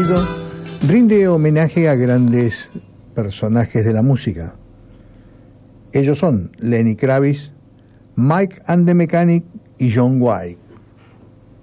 Sonido rinde homenaje a grandes personajes de la música. Ellos son Lenny Kravitz, Mike and the Mechanic y John White.